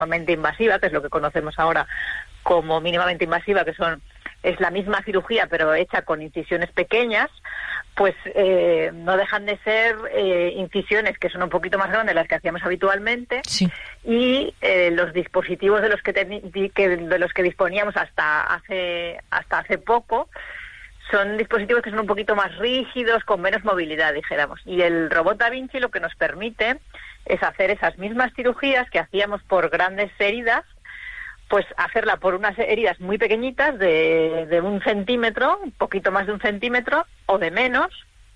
mínimamente invasiva, que es lo que conocemos ahora como mínimamente invasiva, que es la misma cirugía pero hecha con incisiones pequeñas, pues no dejan de ser incisiones que son un poquito más grandes de las que hacíamos habitualmente. Sí. Y los dispositivos de los que disponíamos hasta hace poco son dispositivos que son un poquito más rígidos, con menos movilidad, dijéramos. Y el robot Da Vinci lo que nos permite es hacer esas mismas cirugías que hacíamos por grandes heridas, pues hacerla por unas heridas muy pequeñitas de 1 centímetro, un poquito más de 1 centímetro o de menos,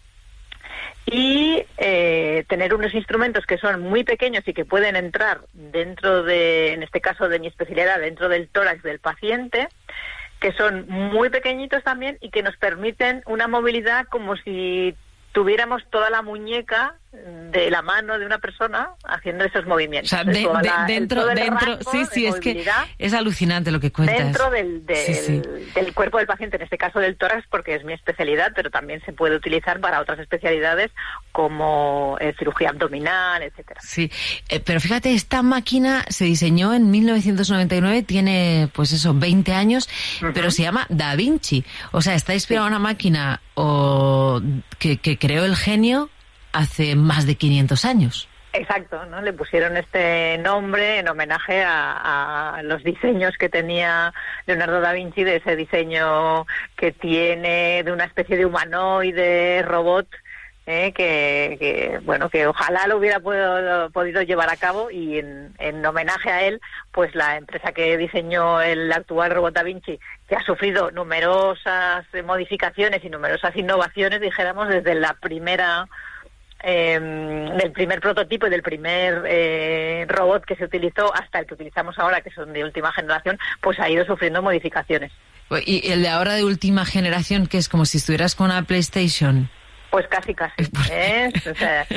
y tener unos instrumentos que son muy pequeños y que pueden entrar dentro de, en este caso de mi especialidad, dentro del tórax del paciente, que son muy pequeñitos también y que nos permiten una movilidad como si tuviéramos toda la muñeca de la mano de una persona haciendo esos movimientos. O sea, dentro, sí, es que es alucinante lo que cuentas. Dentro del cuerpo del paciente, en este caso del tórax, porque es mi especialidad, pero también se puede utilizar para otras especialidades como cirugía abdominal, etcétera. Sí, pero fíjate, esta máquina se diseñó en 1999, tiene, pues eso, 20 años, pero se llama Da Vinci. O sea, está inspirada en una máquina que creó el genio hace más de 500 años. Exacto, ¿no? Le pusieron este nombre en homenaje a los diseños que tenía Leonardo da Vinci, de ese diseño que tiene de una especie de humanoide robot, que ojalá lo hubiera podido llevar a cabo, y en homenaje a él, pues la empresa que diseñó el actual robot Da Vinci, que ha sufrido numerosas modificaciones y numerosas innovaciones, dijéramos, desde la primera del primer prototipo y del primer robot que se utilizó hasta el que utilizamos ahora, que son de última generación, pues ha ido sufriendo modificaciones. ¿Y el de ahora de última generación, que es como si estuvieras con una PlayStation? Pues casi. O sea,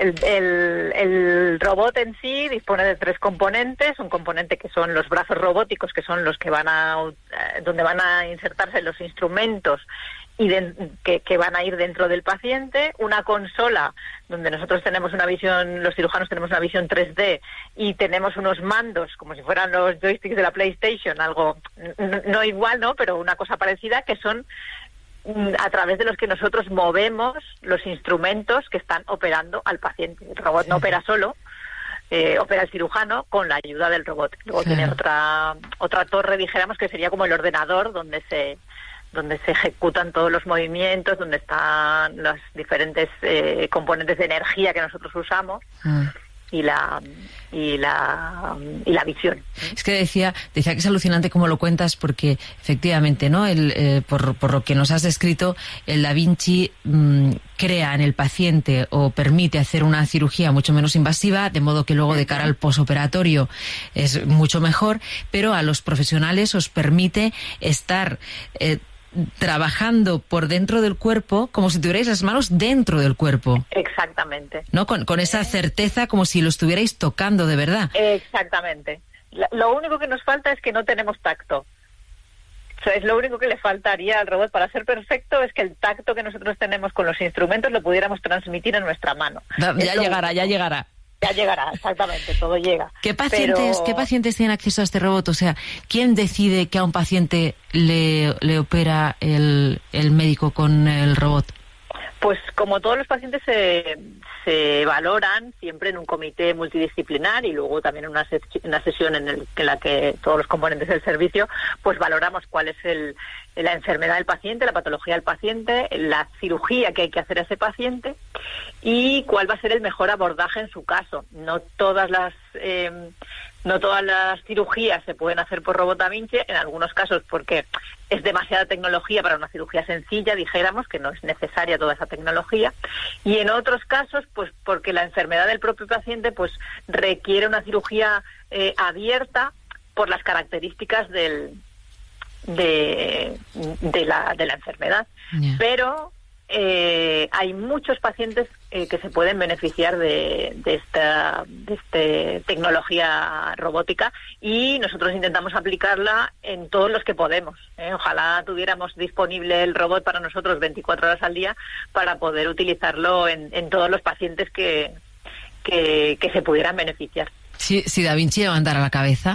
el robot en sí dispone de 3 componentes. Un componente que son los brazos robóticos, que son los que donde van a insertarse los instrumentos y que van a ir dentro del paciente, una consola donde nosotros tenemos una visión, los cirujanos tenemos una visión 3D y tenemos unos mandos como si fueran los joysticks de la PlayStation, algo no igual, ¿no?, pero una cosa parecida, que son a través de los que nosotros movemos los instrumentos que están operando al paciente. El robot no opera solo, opera el cirujano con la ayuda del robot. Luego tiene otra torre, dijéramos, que sería como el ordenador donde se ejecutan todos los movimientos, donde están los diferentes componentes de energía que nosotros usamos y la visión. Es que decía que es alucinante cómo lo cuentas, porque efectivamente, ¿no? Por lo que nos has descrito, el Da Vinci crea en el paciente o permite hacer una cirugía mucho menos invasiva, de modo que luego de cara al posoperatorio es mucho mejor, pero a los profesionales os permite estar trabajando por dentro del cuerpo como si tuvierais las manos dentro del cuerpo. Exactamente. ¿No? Con esa certeza, como si lo estuvierais tocando de verdad. Exactamente. Lo único que nos falta es que no tenemos tacto. O sea, es lo único que le faltaría al robot para ser perfecto, es que el tacto que nosotros tenemos con los instrumentos lo pudiéramos transmitir en nuestra mano. Ya llegará. Ya llegará, exactamente, todo llega. ¿Qué pacientes tienen acceso a este robot? O sea, ¿quién decide que a un paciente le opera el médico con el robot? Pues como todos los pacientes se valoran siempre en un comité multidisciplinar y luego también en una sesión en la que todos los componentes del servicio pues valoramos cuál es la enfermedad del paciente, la patología del paciente, la cirugía que hay que hacer a ese paciente y cuál va a ser el mejor abordaje en su caso. No todas las cirugías se pueden hacer por robot Da Vinci, en algunos casos porque es demasiada tecnología para una cirugía sencilla, dijéramos que no es necesaria toda esa tecnología, y en otros casos pues porque la enfermedad del propio paciente pues requiere una cirugía abierta por las características de la enfermedad. Yeah. Pero hay muchos pacientes que se pueden beneficiar de esta tecnología robótica y nosotros intentamos aplicarla en todos los que podemos. Ojalá tuviéramos disponible el robot para nosotros 24 horas al día para poder utilizarlo en todos los pacientes que se pudieran beneficiar. Si Da Vinci levantara la cabeza,